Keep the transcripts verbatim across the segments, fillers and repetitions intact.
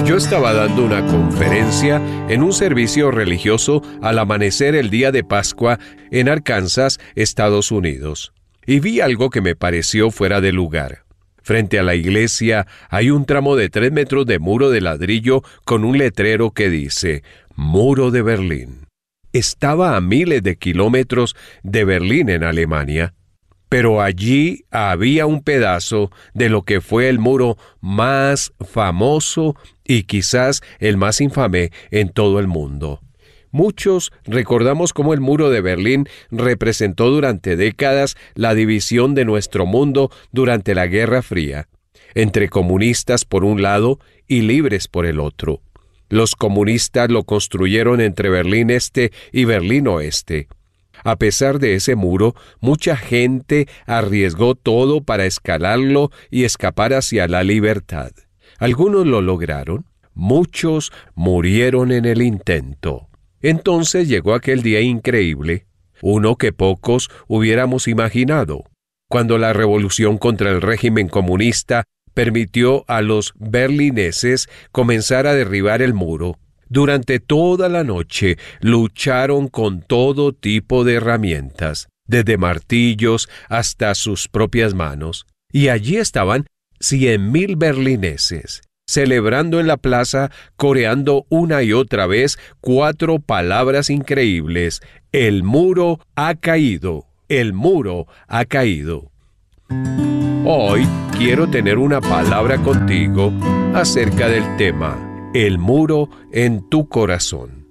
Yo estaba dando una conferencia en un servicio religioso al amanecer el día de Pascua en Arkansas, Estados Unidos, y vi algo que me pareció fuera de lugar. Frente a la iglesia hay un tramo de tres metros de muro de ladrillo con un letrero que dice Muro de Berlín. Estaba a miles de kilómetros de Berlín en Alemania, pero allí había un pedazo de lo que fue el muro más famoso y quizás el más infame en todo el mundo. Muchos recordamos cómo el muro de Berlín representó durante décadas la división de nuestro mundo durante la Guerra Fría, entre comunistas por un lado y libres por el otro. Los comunistas lo construyeron entre Berlín Este y Berlín Oeste. A pesar de ese muro, mucha gente arriesgó todo para escalarlo y escapar hacia la libertad. Algunos lo lograron, muchos murieron en el intento. Entonces llegó aquel día increíble, uno que pocos hubiéramos imaginado, cuando la revolución contra el régimen comunista permitió a los berlineses comenzar a derribar el muro. Durante toda la noche lucharon con todo tipo de herramientas, desde martillos hasta sus propias manos. Y allí estaban cien mil berlineses, celebrando en la plaza, coreando una y otra vez cuatro palabras increíbles: el muro ha caído, el muro ha caído. Hoy quiero tener una palabra contigo acerca del tema el muro en tu corazón.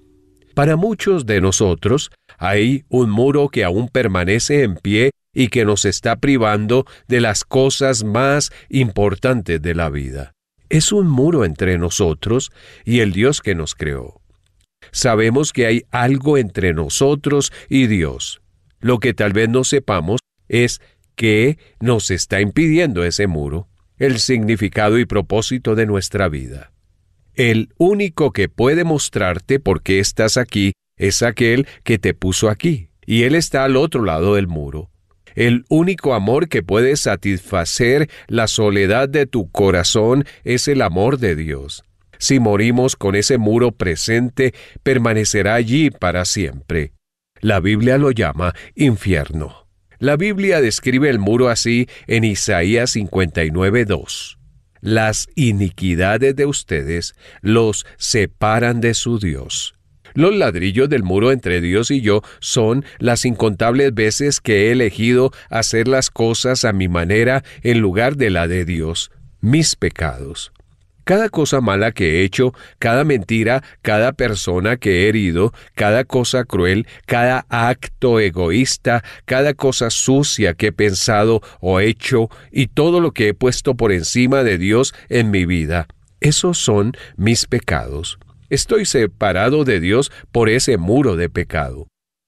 Para muchos de nosotros hay un muro que aún permanece en pie y que nos está privando de las cosas más importantes de la vida. Es un muro entre nosotros y el Dios que nos creó. Sabemos que hay algo entre nosotros y Dios. Lo que tal vez no sepamos es qué nos está impidiendo ese muro, el significado y propósito de nuestra vida. El único que puede mostrarte por qué estás aquí es aquel que te puso aquí, y Él está al otro lado del muro. El único amor que puede satisfacer la soledad de tu corazón es el amor de Dios. Si morimos con ese muro presente, permanecerá allí para siempre. La Biblia lo llama infierno. La Biblia describe el muro así en Isaías cincuenta y nueve, dos. Las iniquidades de ustedes los separan de su Dios. Los ladrillos del muro entre Dios y yo son las incontables veces que he elegido hacer las cosas a mi manera en lugar de la de Dios, mis pecados. Cada cosa mala que he hecho, cada mentira, cada persona que he herido, cada cosa cruel, cada acto egoísta, cada cosa sucia que he pensado o hecho y todo lo que he puesto por encima de Dios en mi vida, esos son mis pecados. Estoy separado de Dios por ese muro de pecado.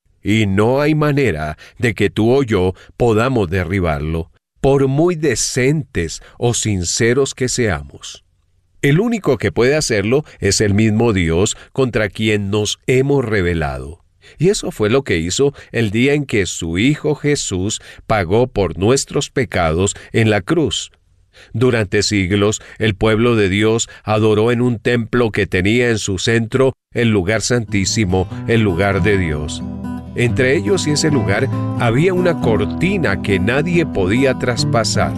Y no hay manera de que tú o yo podamos derribarlo, por muy decentes o sinceros que seamos. El único que puede hacerlo es el mismo Dios contra quien nos hemos rebelado. Y eso fue lo que hizo el día en que su Hijo Jesús pagó por nuestros pecados en la cruz. Durante siglos, el pueblo de Dios adoró en un templo que tenía en su centro el lugar santísimo, el lugar de Dios. Entre ellos y ese lugar había una cortina que nadie podía traspasar,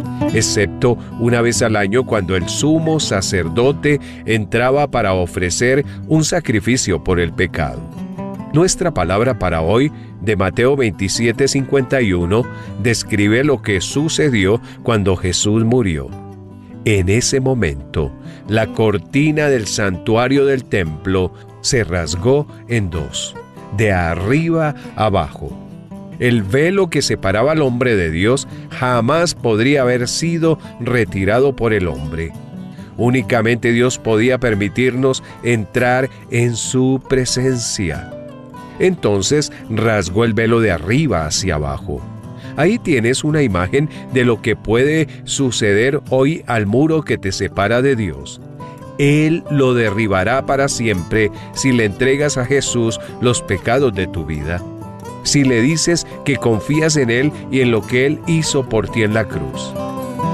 excepto una vez al año cuando el sumo sacerdote entraba para ofrecer un sacrificio por el pecado. Nuestra palabra para hoy, de Mateo veintisiete, cincuenta y uno, describe lo que sucedió cuando Jesús murió. En ese momento, la cortina del santuario del templo se rasgó en dos, de arriba abajo. El velo que separaba al hombre de Dios jamás podría haber sido retirado por el hombre. Únicamente Dios podía permitirnos entrar en su presencia. Entonces rasgó el velo de arriba hacia abajo. Ahí tienes una imagen de lo que puede suceder hoy al muro que te separa de Dios. Él lo derribará para siempre si le entregas a Jesús los pecados de tu vida. Si le dices que confías en Él y en lo que Él hizo por ti en la cruz.